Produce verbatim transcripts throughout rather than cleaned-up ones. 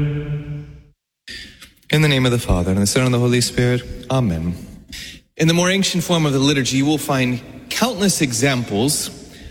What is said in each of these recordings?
In the name of the Father, and the Son, and the Holy Spirit. Amen. In the more ancient form of the liturgy, you will find countless examples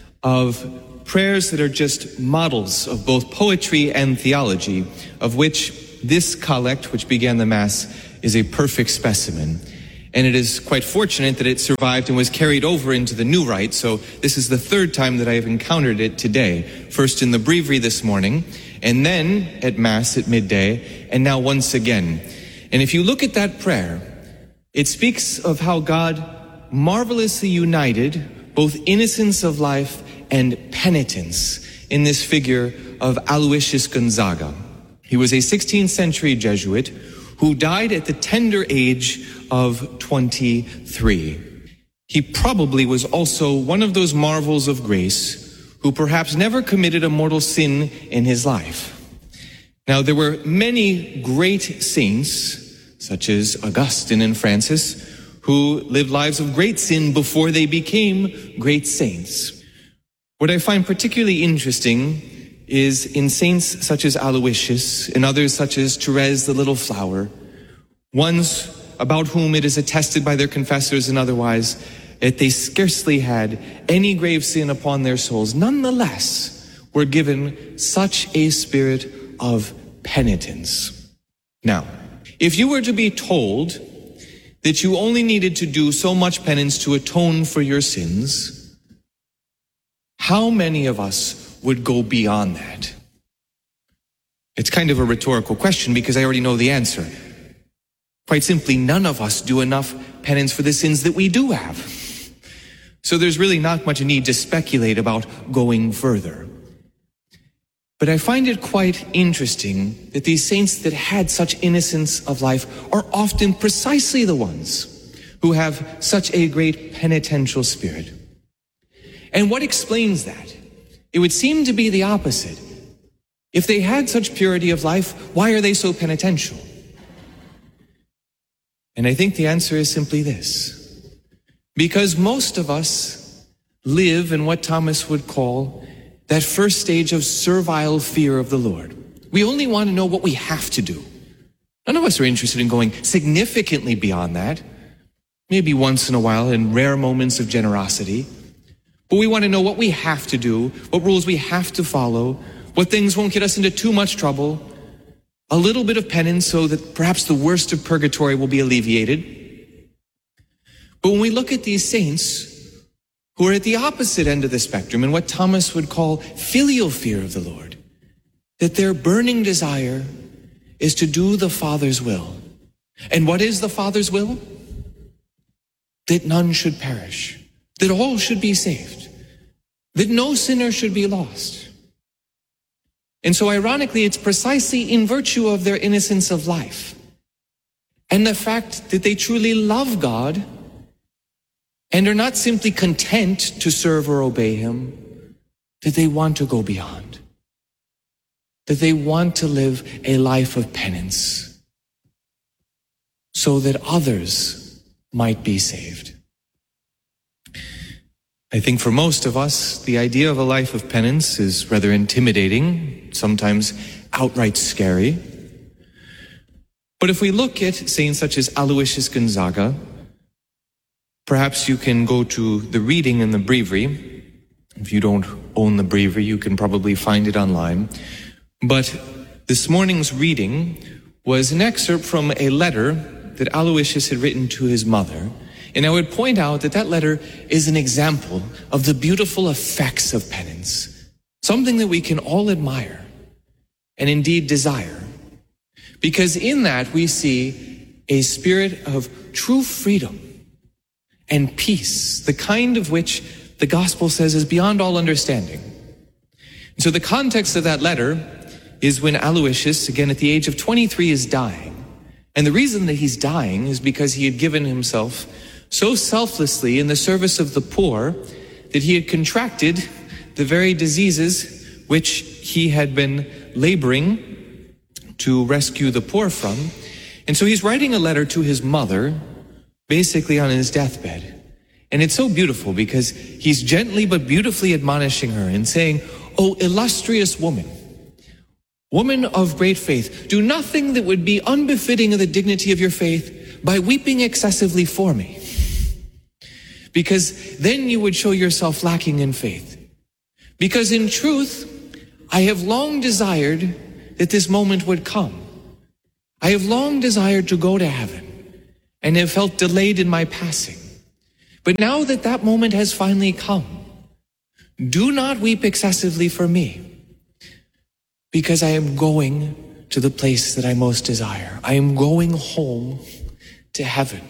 of prayers that are just models of both poetry and theology, of which this collect, which began the Mass, is a perfect specimen. And it is quite fortunate that it survived and was carried over into the new rite. So this is the third time that I have encountered it today. First in the breviary this morning, and then at Mass at midday, and now once again. And if you look at that prayer, it speaks of how God marvelously united both innocence of life and penitence in this figure of Aloysius Gonzaga. He was a sixteenth century Jesuit who died at the tender age of twenty-three. He probably was also one of those marvels of grace who perhaps never committed a mortal sin in his life. Now, there were many great saints, such as Augustine and Francis, who lived lives of great sin before they became great saints. What I find particularly interesting is in saints such as Aloysius and others such as Therese the Little Flower, ones about whom it is attested by their confessors and otherwise that they scarcely had any grave sin upon their souls, nonetheless were given such a spirit of penitence. Now, if you were to be told that you only needed to do so much penance to atone for your sins, how many of us would go beyond that? It's kind of a rhetorical question because I already know the answer. Quite simply, none of us do enough penance for the sins that we do have. So there's really not much need to speculate about going further. But I find it quite interesting that these saints that had such innocence of life are often precisely the ones who have such a great penitential spirit. And what explains that? It would seem to be the opposite. If they had such purity of life, why are they so penitential? And I think the answer is simply this. Because most of us live in what Thomas would call that first stage of servile fear of the Lord. We only want to know what we have to do. None of us are interested in going significantly beyond that. Maybe once in a while in rare moments of generosity. But we want to know what we have to do, what rules we have to follow, what things won't get us into too much trouble, a little bit of penance so that perhaps the worst of purgatory will be alleviated. But when we look at these saints who are at the opposite end of the spectrum in what Thomas would call filial fear of the Lord, that their burning desire is to do the Father's will. And what is the Father's will? That none should perish, that all should be saved, that no sinner should be lost. And so ironically, it's precisely in virtue of their innocence of life and the fact that they truly love God and are not simply content to serve or obey him, that they want to go beyond, that they want to live a life of penance so that others might be saved. I think for most of us, the idea of a life of penance is rather intimidating, sometimes outright scary. But if we look at saints such as Aloysius Gonzaga, perhaps you can go to the reading in the breviary. If you don't own the breviary, you can probably find it online. But this morning's reading was an excerpt from a letter that Aloysius had written to his mother. And I would point out that that letter is an example of the beautiful effects of penance, something that we can all admire and indeed desire. Because in that we see a spirit of true freedom and peace, the kind of which the gospel says is beyond all understanding. And so the context of that letter is when Aloysius, again at the age of twenty-three, is dying. And the reason that he's dying is because he had given himself so selflessly in the service of the poor that he had contracted the very diseases which he had been laboring to rescue the poor from. And so he's writing a letter to his mother, basically on his deathbed. And it's so beautiful because he's gently but beautifully admonishing her and saying, "Oh, illustrious woman, Woman of great faith, do nothing that would be unbefitting of the dignity of your faith by weeping excessively for me, because then you would show yourself lacking in faith. Because in truth, I have long desired that this moment would come. I have long desired to go to heaven and have felt delayed in my passing. But now that that moment has finally come, do not weep excessively for me, because I am going to the place that I most desire. I am going home to heaven.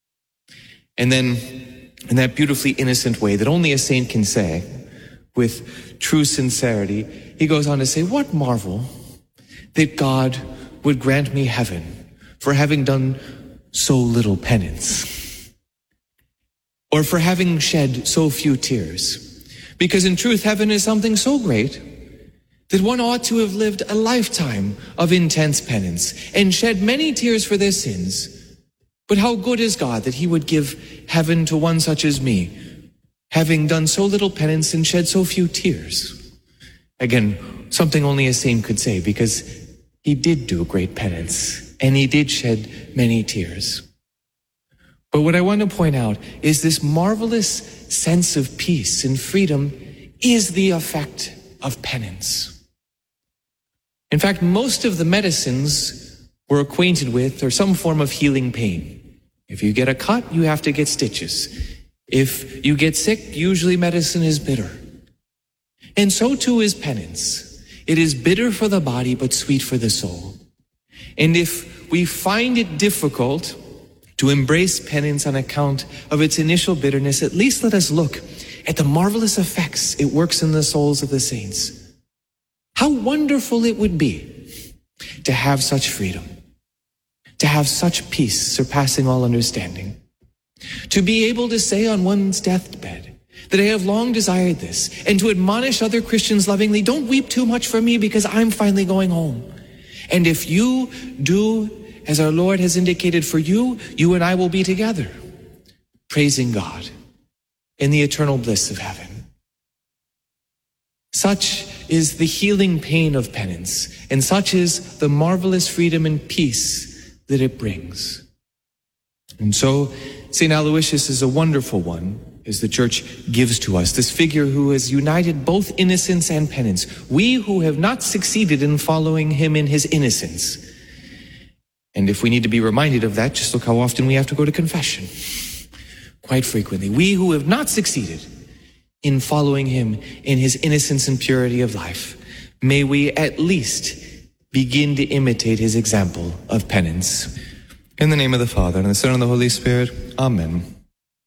And then, in that beautifully innocent way that only a saint can say, with true sincerity, he goes on to say, what marvel that God would grant me heaven for having done so little penance, or for having shed so few tears. Because in truth, heaven is something so great that one ought to have lived a lifetime of intense penance and shed many tears for their sins. But how good is God that he would give heaven to one such as me, having done so little penance and shed so few tears. Again, something only a saint could say, because he did do great penance and he did shed many tears. But what I want to point out is this marvelous sense of peace and freedom is the effect of penance. In fact, most of the medicines we're acquainted with are some form of healing pain. If you get a cut, you have to get stitches. If you get sick, usually medicine is bitter. And so too is penance. It is bitter for the body, but sweet for the soul. And if we find it difficult to embrace penance on account of its initial bitterness, at least let us look at the marvelous effects it works in the souls of the saints. How wonderful it would be to have such freedom, to have such peace surpassing all understanding, to be able to say on one's deathbed that I have long desired this, and to admonish other Christians lovingly, don't weep too much for me because I'm finally going home. And if you do as our Lord has indicated for you, you and I will be together, praising God in the eternal bliss of heaven. Such is the healing pain of penance, and such is the marvelous freedom and peace that it brings. And so, Saint Aloysius is a wonderful one, as the Church gives to us, this figure who has united both innocence and penance. We who have not succeeded in following him in his innocence. And if we need to be reminded of that, just look how often we have to go to confession. Quite frequently. We who have not succeeded in following him in his innocence and purity of life, may we at least begin to imitate his example of penance. In the name of the Father, and the Son, and the Holy Spirit, Amen.